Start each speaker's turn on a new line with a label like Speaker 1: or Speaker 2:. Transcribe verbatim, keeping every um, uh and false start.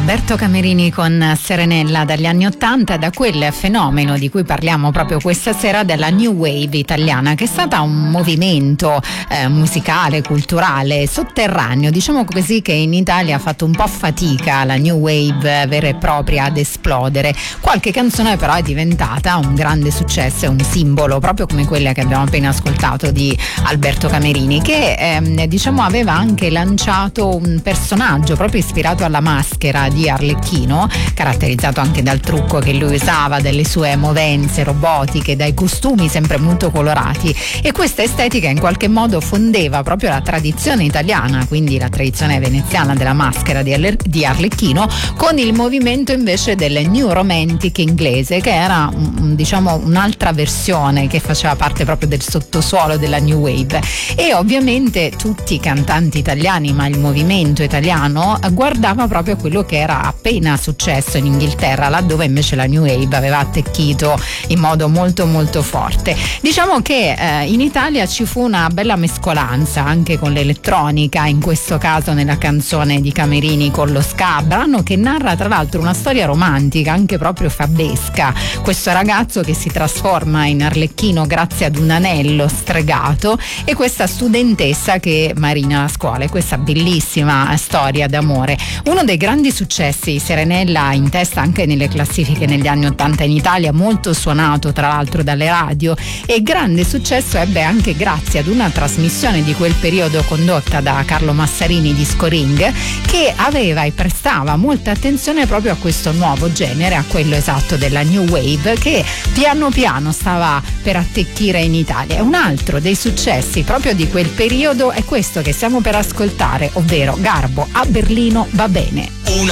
Speaker 1: Alberto Camerini con Serenella dagli anni ottanta, da quel fenomeno di cui parliamo proprio questa sera, della New Wave italiana, che è stata un movimento eh, musicale, culturale, sotterraneo, diciamo così, che in Italia ha fatto un po' fatica, la New Wave vera e propria, ad esplodere. Qualche canzone però è diventata un grande successo, è un simbolo, proprio come quella che abbiamo appena ascoltato di Alberto Camerini, che ehm, diciamo aveva anche lanciato un personaggio proprio ispirato alla maschera di Arlecchino, caratterizzato anche dal trucco che lui usava, delle sue movenze robotiche, dai costumi sempre molto colorati, e questa estetica in qualche modo fondeva proprio la tradizione italiana, quindi la tradizione veneziana della maschera di, Arle- di Arlecchino, con il movimento invece del New Romantic inglese, che era un, diciamo un'altra versione che faceva parte proprio del sottosuolo della New Wave. E ovviamente tutti i cantanti italiani, ma il movimento italiano guardava proprio quello che era appena successo in Inghilterra, laddove invece la New Wave aveva attecchito in modo molto molto forte. Diciamo che eh, in Italia ci fu una bella mescolanza anche con l'elettronica, in questo caso nella canzone di Camerini con lo ska, brano che narra tra l'altro una storia romantica anche proprio fabbesca. Questo ragazzo che si trasforma in Arlecchino grazie ad un anello stregato, e questa studentessa che marina a scuola, e questa bellissima storia d'amore. Uno dei grandi successi, Serenella in testa anche nelle classifiche negli anni ottanta in Italia, molto suonato tra l'altro dalle radio, e grande successo ebbe anche grazie ad una trasmissione di quel periodo condotta da Carlo Massarini, Disco Ring, che aveva e prestava molta attenzione proprio a questo nuovo genere, a quello esatto della New Wave, che piano piano stava per attecchire in Italia. E un altro dei successi proprio di quel periodo è questo che stiamo per ascoltare, ovvero Garbo a Berlino va bene.